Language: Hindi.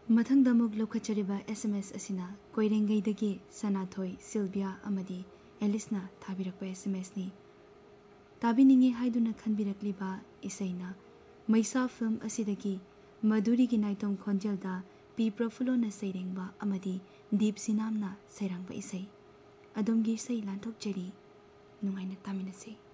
मथंग दमुक लौखचरिबा SMS असिना कोइरेंगैदगी सनाथोई सिल्विया अमदी एलिसना थाबिरकपा SMS नि ताबिनिंगे हाइदुना खनबिरकलिबा इसैना मैसा फिल्म असिदगी मधुरी की नाइतों खोंजेलदा पी प्रफुल्लोना सैरेंबा अमदी दीप सिनामना सैरांबा इसै अदोमगी इसै लांथोकचरी नुंगाइना तामिनसै।